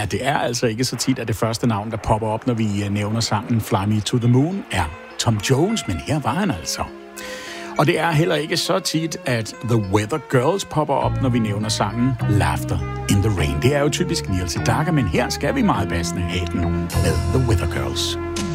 det er altså ikke så tit, at det første navn, der popper op, når vi nævner sangen Fly Me to the Moon, er Tom Jones, men her var han altså. Og det er heller ikke så tit, at The Weather Girls popper op, når vi nævner sangen Laughter in the Rain. Det er jo typisk Neil Sedaka, men her skal vi meget passende have den med The Weather Girls.